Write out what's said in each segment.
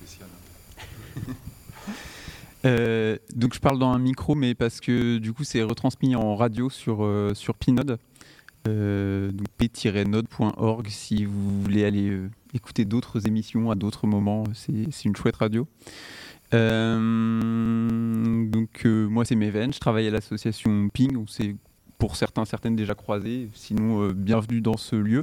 Donc je parle dans un micro, mais parce que du coup c'est retransmis en radio sur Pinode, donc p-node.org si vous voulez aller écouter d'autres émissions à d'autres moments, c'est une chouette radio. Moi c'est Meven, je travaille à l'association Ping, on s'est pour certaines déjà croisés, sinon bienvenue dans ce lieu.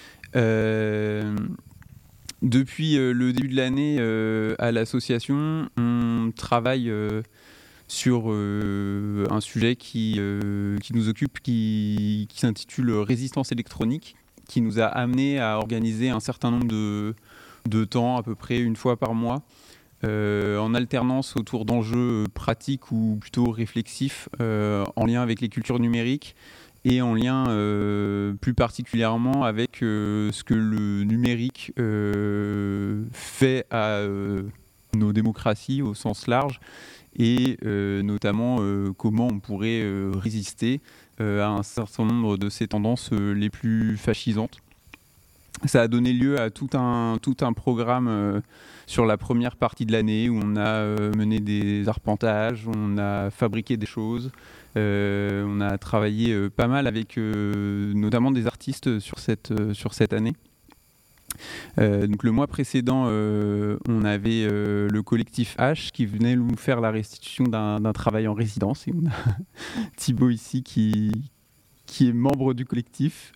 Depuis le début de l'année à l'association, on travaille sur un sujet qui nous occupe, qui s'intitule Résistance électronique, qui nous a amené à organiser un certain nombre de temps, à peu près une fois par mois, en alternance autour d'enjeux pratiques ou plutôt réflexifs en lien avec les cultures numériques et en lien plus particulièrement avec ce que le numérique fait à nos démocraties au sens large et notamment comment on pourrait résister à un certain nombre de ces tendances les plus fascisantes. Ça a donné lieu à tout un programme sur la première partie de l'année où on a mené des arpentages, on a fabriqué des choses, on a travaillé pas mal avec notamment des artistes sur cette année. Donc le mois précédent, on avait le collectif H qui venait nous faire la restitution d'un travail en résidence. Et on a Thibaut ici qui est membre du collectif.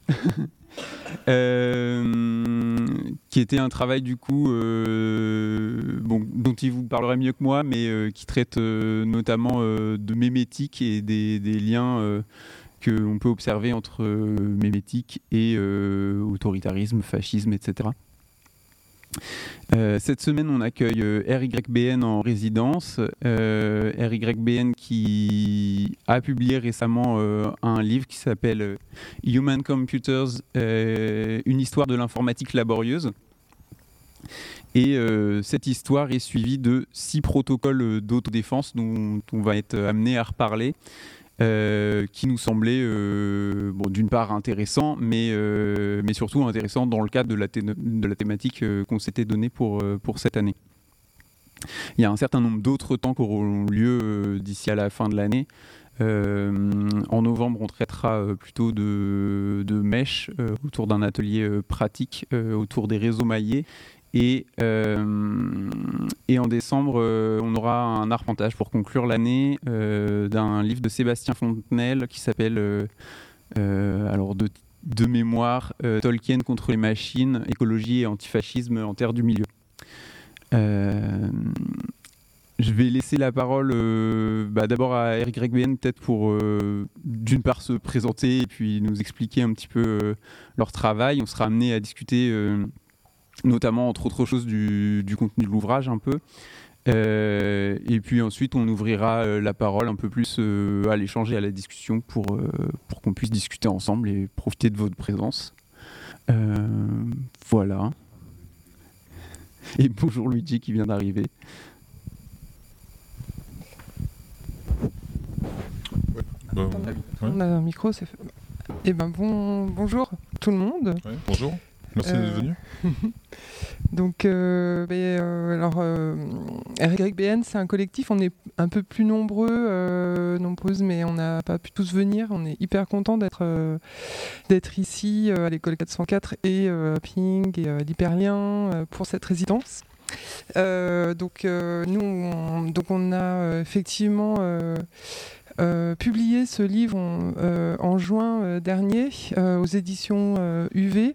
Qui était un travail du coup dont il vous parlera mieux que moi, mais qui traite notamment de mémétique et des liens qu'on peut observer entre mémétique et autoritarisme, fascisme, etc. Cette semaine, on accueille RYBN en résidence. RYBN qui a publié récemment un livre qui s'appelle Human Computers, une histoire de l'informatique laborieuse. Et cette histoire est suivie de 6 protocoles d'autodéfense dont on va être amené à reparler. Qui nous semblait d'une part intéressant, mais surtout intéressant dans le cadre de la thématique qu'on s'était donnée pour cette année. Il y a un certain nombre d'autres temps qui auront lieu d'ici à la fin de l'année. En novembre, on traitera plutôt de mèches autour d'un atelier pratique autour des réseaux maillés. Et en décembre, on aura un arpentage pour conclure l'année d'un livre de Sébastien Fontenelle qui s'appelle, alors de mémoire, Tolkien contre les machines, écologie et antifascisme en terre du milieu. Je vais laisser la parole d'abord à RYBN peut-être pour d'une part se présenter et puis nous expliquer un petit peu leur travail. On sera amené à discuter notamment entre autres choses du contenu de l'ouvrage un peu. Et puis ensuite on ouvrira la parole un peu plus à l'échange et à la discussion pour qu'on puisse discuter ensemble et profiter de votre présence. Voilà. Et bonjour Luigi qui vient d'arriver. On a un micro, c'est fait. Eh ben bonjour tout le monde. Ouais, bonjour. Merci d'être venu. Donc, RYBN, c'est un collectif. On est un peu plus nombreuses, mais on n'a pas pu tous venir. On est hyper contents d'être ici à l'école 404 et à Ping et à l'Hyperlien pour cette résidence. Nous, on a effectivement publié ce livre en juin dernier aux éditions UV.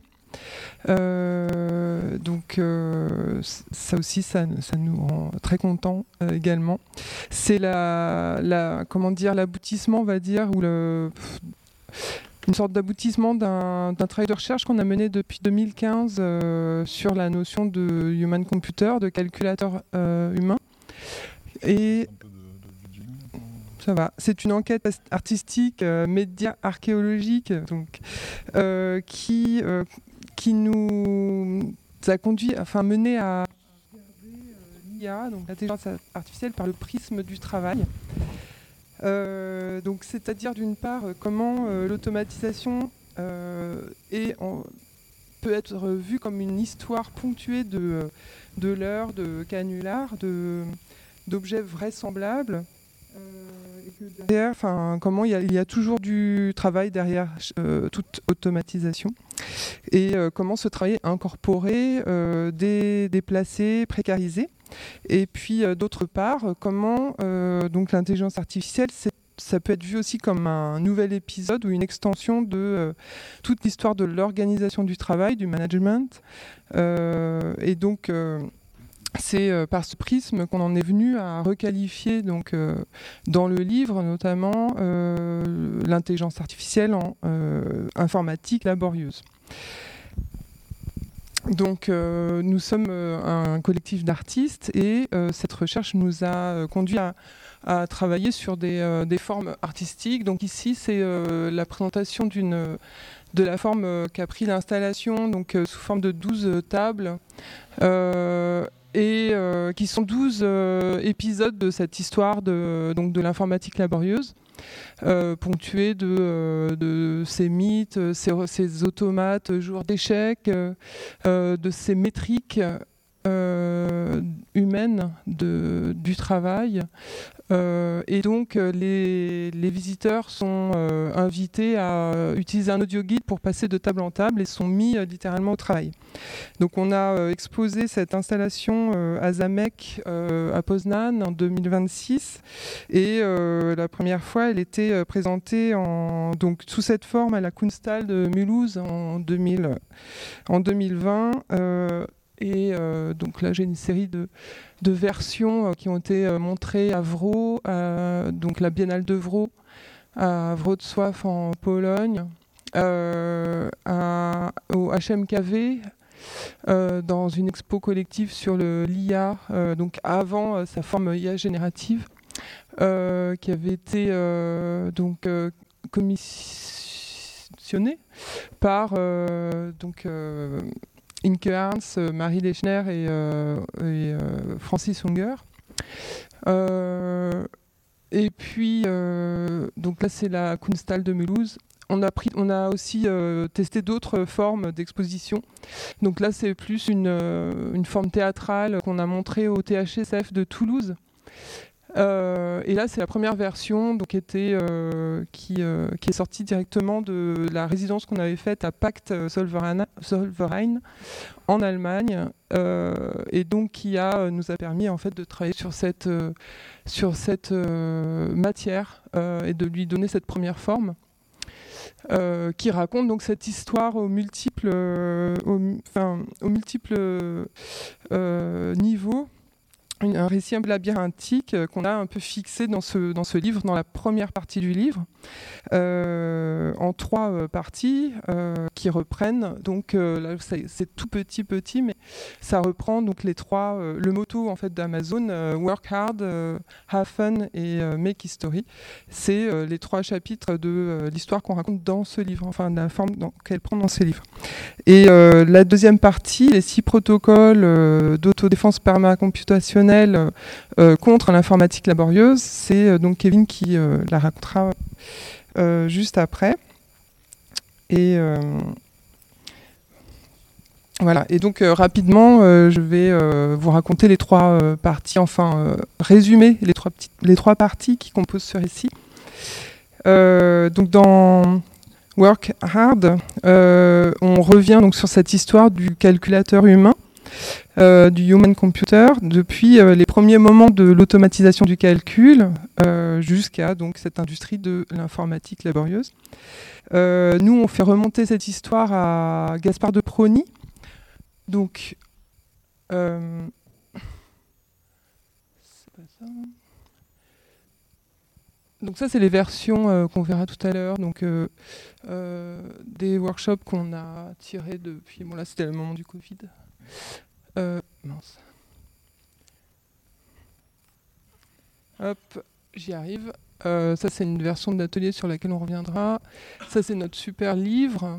Ça aussi, ça nous rend très contents également. C'est l'aboutissement, on va dire, ou une sorte d'aboutissement d'un travail de recherche qu'on a mené depuis 2015 sur la notion de human computer, de calculateur humain. Et ça va. C'est une enquête artistique, média archéologique, donc qui nous a mené à regarder l'IA, donc l'intelligence artificielle, par le prisme du travail. Donc, c'est-à-dire d'une part comment l'automatisation peut être vue comme une histoire ponctuée de de leurres, de canulars, d'objets vraisemblables. Et que derrière, comment il y a toujours du travail derrière toute automatisation. Et comment ce travail est incorporé, déplacé, précarisé. Et puis d'autre part, comment donc l'intelligence artificielle, ça peut être vu aussi comme un nouvel épisode ou une extension de toute l'histoire de l'organisation du travail, du management. Et donc, c'est par ce prisme qu'on en est venu à requalifier donc, dans le livre notamment l'intelligence artificielle en informatique laborieuse. Donc nous sommes un collectif d'artistes et cette recherche nous a conduit à travailler sur des formes artistiques. Donc ici c'est la présentation de la forme qu'a pris l'installation donc, sous forme de 12 tables et qui sont 12 épisodes de cette histoire donc de l'informatique laborieuse. Ponctué de ces mythes, ces automates joueurs d'échecs, de ces métriques humaines du travail. Et donc les visiteurs sont invités à utiliser un audio guide pour passer de table en table et sont mis littéralement au travail. Donc on a exposé cette installation à Zamek à Poznan en 2026 et la première fois elle était présentée donc, sous cette forme à la Kunsthal de Mulhouse en 2020. Et donc là j'ai une série de versions qui ont été montrées à Wrocław, donc la Biennale de Wrocław, à Wrocław en Pologne, au HMKV, dans une expo collective sur l'IA, donc avant sa forme IA générative, qui avait été donc commissionnée par donc Inke Arns, Marie Lechner et Francis Unger. Et puis, donc là, c'est la Kunsthal de Mulhouse. On a aussi testé d'autres formes d'exposition. Donc là, c'est plus une forme théâtrale qu'on a montrée au THSF de Toulouse. Et là, c'est la première version donc, qui est sortie directement de la résidence qu'on avait faite à Pact Solverein en Allemagne, et donc qui nous a permis en fait de travailler sur cette matière et de lui donner cette première forme. Qui raconte donc cette histoire aux multiples niveaux. Un récit un peu labyrinthique qu'on a un peu fixé dans ce livre, dans la première partie du livre, en 3 parties qui reprennent. Donc là, c'est tout petit, mais ça reprend donc les 3 le motto en fait d'Amazon, Work Hard, Have Fun et Make History. C'est les 3 chapitres de l'histoire qu'on raconte dans ce livre, enfin de la forme qu'elle prend dans ce livre. Et la deuxième partie, les 6 protocoles d'autodéfense permacomputationnelle contre l'informatique laborieuse, c'est donc Kevin qui la racontera juste après. Et voilà. Et donc rapidement, je vais vous raconter les 3 parties, enfin résumer les 3 parties qui composent ce récit. Donc dans Work Hard, on revient donc sur cette histoire du calculateur humain, du human computer, depuis les premiers moments de l'automatisation du calcul jusqu'à donc cette industrie de l'informatique laborieuse. Nous, on fait remonter cette histoire à Gaspard de Prony. Donc, c'est pas ça. Donc ça, c'est les versions qu'on verra tout à l'heure, donc des workshops qu'on a tirés depuis. Bon là, c'était le moment du Covid. Mince. Hop, j'y arrive. Ça, c'est une version de l'atelier sur laquelle on reviendra. Ça, c'est notre super livre.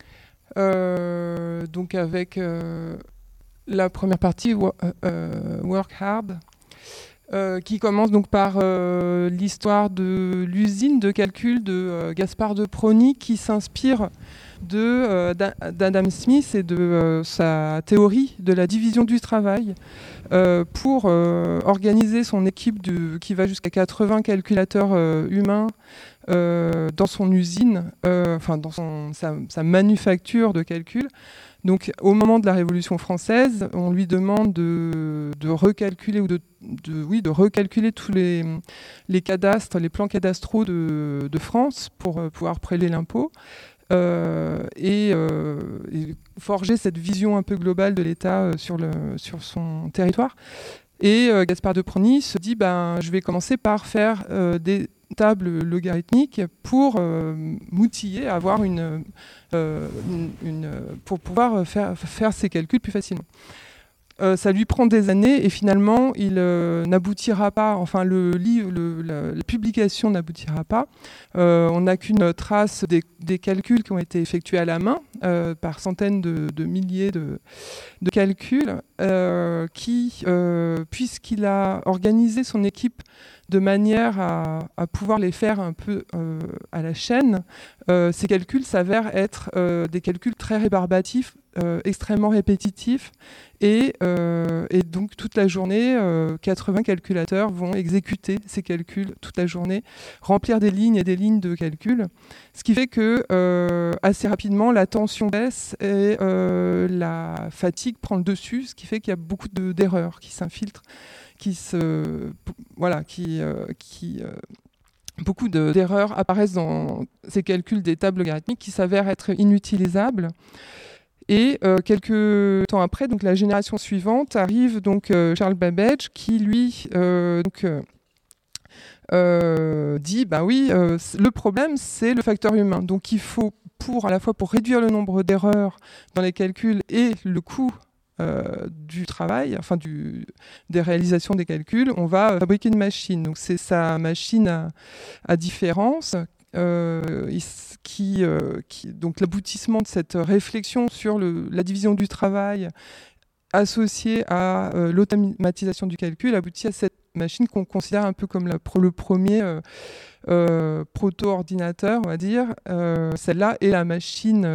Donc avec la première partie, Work Hard. qui commence donc par l'histoire de l'usine de calcul de Gaspard de Prony, qui s'inspire d'Adam Smith et de sa théorie de la division du travail pour organiser son équipe qui va jusqu'à 80 calculateurs humains dans son usine, dans sa manufacture de calcul. Donc, au moment de la Révolution française, on lui demande de recalculer de recalculer tous les cadastres, les plans cadastraux de France pour pouvoir prélever l'impôt et forger cette vision un peu globale de l'État sur son territoire. Et Gaspard de Prony se dit je vais commencer par faire des tables logarithmiques pour m'outiller, avoir pour pouvoir faire ces calculs plus facilement. Ça lui prend des années et finalement il n'aboutira pas, enfin la publication n'aboutira pas. On n'a qu'une trace des calculs qui ont été effectués à la main par centaines de milliers de calculs puisqu'il a organisé son équipe de manière à pouvoir les faire un peu à la chaîne, ces calculs s'avèrent être des calculs très rébarbatifs, extrêmement répétitifs, et donc toute la journée, 80 calculateurs vont exécuter ces calculs toute la journée, remplir des lignes et des lignes de calcul, ce qui fait que assez rapidement la tension baisse et la fatigue prend le dessus, ce qui fait qu'il y a beaucoup d'erreurs qui s'infiltrent, beaucoup d'erreurs apparaissent dans ces calculs des tables logarithmiques qui s'avèrent être inutilisables. Et quelques temps après, donc la génération suivante, arrive donc Charles Babbage qui lui dit le problème c'est le facteur humain. Donc il faut à la fois pour réduire le nombre d'erreurs dans les calculs et le coût du travail, des réalisations des calculs, on va fabriquer une machine. Donc c'est sa machine à différence donc l'aboutissement de cette réflexion sur la division du travail associée à l'automatisation du calcul aboutit à cette machine qu'on considère un peu comme le premier proto-ordinateur, on va dire. Celle-là est la machine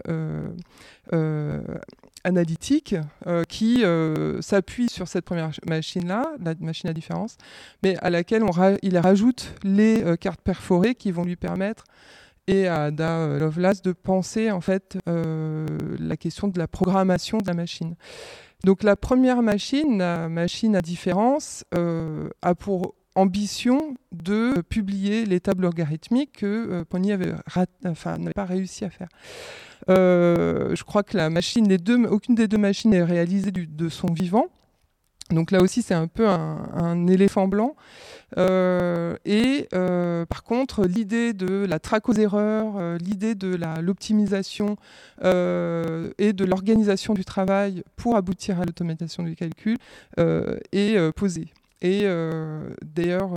analytique qui s'appuie sur cette première machine-là, la machine à différence, mais à laquelle il rajoute les cartes perforées qui vont lui permettre, et à Ada Lovelace, de penser en fait la question de la programmation de la machine. Donc la première machine, la machine à différence, a pour ambition de publier les tables logarithmiques que Prony n'avait pas réussi à faire. Je crois que aucune des deux machines n'est réalisée de son vivant. Donc là aussi, c'est un peu un éléphant blanc. Par contre, l'idée de la traque aux erreurs, l'idée de l'optimisation et de l'organisation du travail pour aboutir à l'automatisation du calcul est posée. Et d'ailleurs,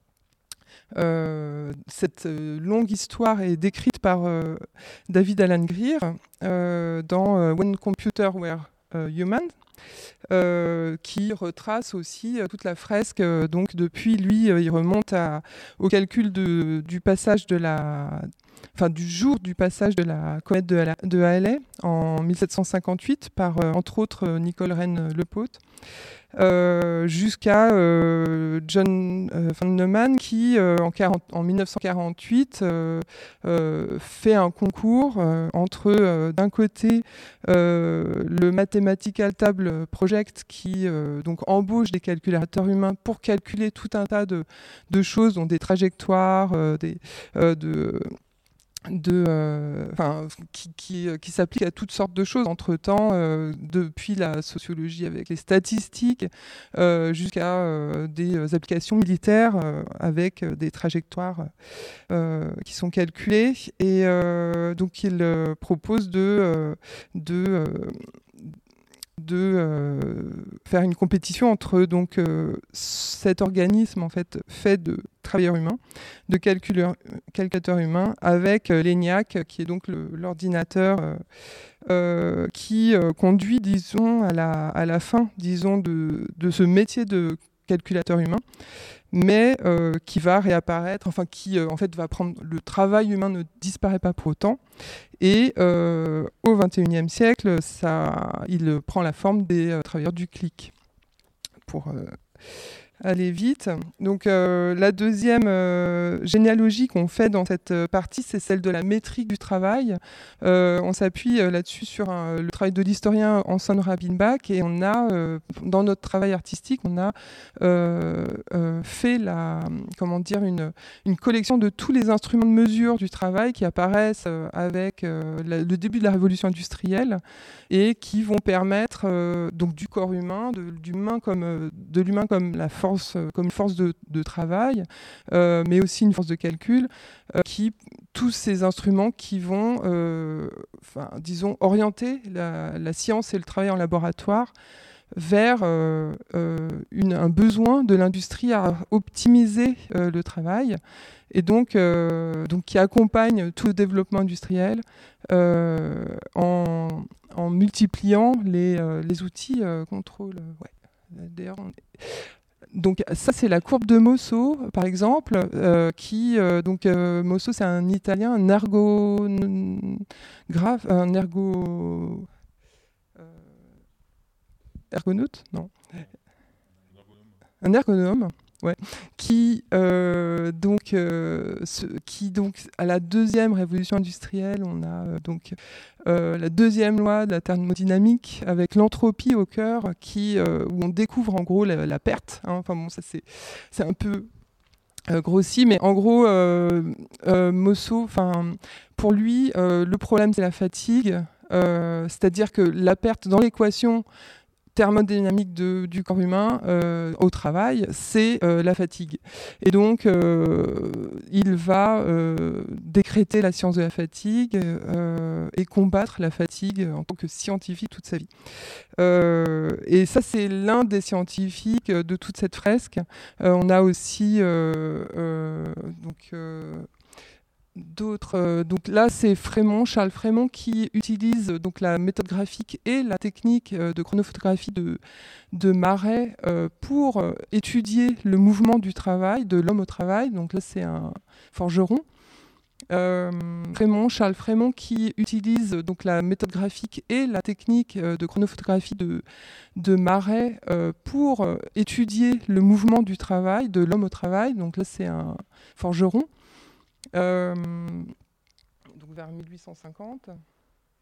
cette longue histoire est décrite par David Alan Grier dans When Computers Were Human, qui retrace aussi toute la fresque. Donc depuis lui, il remonte au calcul du passage du jour du passage de la comète de Halley en 1758 par entre autres Nicole Reine-Lepaute, jusqu'à John von Neumann qui en 1948 fait un concours entre d'un côté le Mathematical Table Project qui donc embauche des calculateurs humains pour calculer tout un tas de choses, dont des trajectoires, qui s'applique à toutes sortes de choses entre-temps, depuis la sociologie avec les statistiques jusqu'à des applications militaires avec des trajectoires qui sont calculées. Et donc il propose de faire une compétition entre cet organisme en fait de travailleurs humains, de calculateurs humains, avec l'ENIAC, qui est donc l'ordinateur qui conduit, disons, à la fin, disons, de ce métier de calculateur humain, mais qui va réapparaître, enfin qui en fait va prendre, le travail humain ne disparaît pas pour autant, et au XXIe siècle, il prend la forme des travailleurs du clic. Pour aller vite. Donc la deuxième généalogie qu'on fait dans cette partie, c'est celle de la métrique du travail. On s'appuie là-dessus sur le travail de l'historien Anson Rabinbach, et on a, dans notre travail artistique, on a fait une collection de tous les instruments de mesure du travail qui apparaissent avec le début de la révolution industrielle et qui vont permettre donc du corps humain, de l'humain comme la force, comme une force de travail, mais aussi une force de calcul, tous ces instruments qui vont, disons, orienter la science et le travail en laboratoire vers un besoin de l'industrie à optimiser le travail, et donc qui accompagne tout le développement industriel en multipliant les outils contrôle. D'ailleurs, donc ça, c'est la courbe de Mosso, par exemple, Mosso, c'est un Italien, un ergonaute, non, un ergonome, ouais, qui à la deuxième révolution industrielle, on a la deuxième loi de la thermodynamique avec l'entropie au cœur, où on découvre en gros la perte. Enfin bon, ça c'est un peu grossi, mais en gros, Mosso, pour lui, le problème c'est la fatigue, c'est-à-dire que la perte dans l'équation thermodynamique du corps humain au travail, c'est la fatigue. Et donc, il va décréter la science de la fatigue et combattre la fatigue en tant que scientifique toute sa vie. Et ça, c'est l'un des scientifiques de toute cette fresque. On a aussi d'autres. Donc là, c'est Charles Frémont, qui utilise donc la méthode graphique et la technique de chronophotographie de Marais pour étudier le mouvement du travail, de l'homme au travail. Donc là, c'est un forgeron. Charles Frémont, qui utilise donc la méthode graphique et la technique de chronophotographie de Marais pour étudier le mouvement du travail, de l'homme au travail. Donc là, c'est un forgeron. Donc vers 1850.